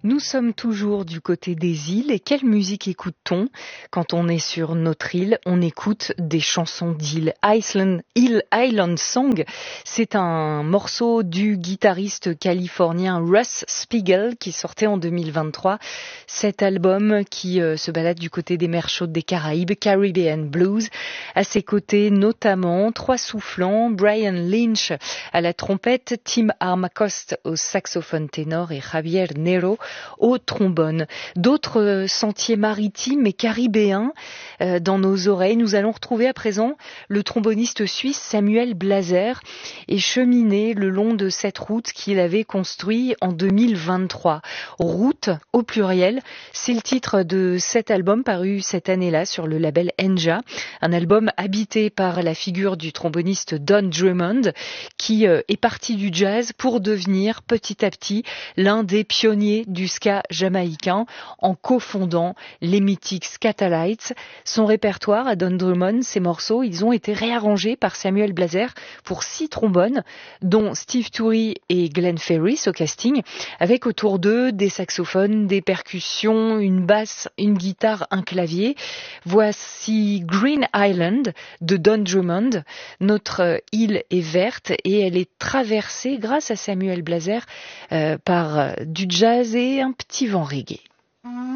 Nous sommes toujours du côté des îles et quelle musique écoute-t-on? Quand on est sur notre île, on écoute des chansons d'île. Island Song, c'est un morceau du guitariste californien Russ Spiegel qui sortait en 2023. Cet album qui se balade du côté des mers chaudes des Caraïbes, Caribbean Blues. À ses côtés notamment trois soufflants, Brian Lynch à la trompette, Tim Armacost au saxophone ténor et Javier Nero au trombone. D'autres sentiers maritimes et caribéens dans nos oreilles. Nous allons retrouver à présent le tromboniste suisse Samuel Blaser et cheminer le long de cette route qu'il avait construite en 2023. Route au pluriel, c'est le titre de cet album paru cette année-là sur le label Enja. Un album habité par la figure du tromboniste Don Drummond qui est parti du jazz pour devenir petit à petit l'un des pionniers du ska jamaïcain en cofondant les mythiques Skatalites. Son répertoire à Don Drummond, ses morceaux, ils ont été réarrangés par Samuel Blaser pour 6 trombones, dont Steve Turry et Glenn Ferris au casting, avec autour d'eux des saxophones, des percussions, une basse, une guitare, un clavier. Voici Green Island de Don Drummond. Notre île est verte et elle est traversée grâce à Samuel Blaser par du jazz et un petit vent reggae.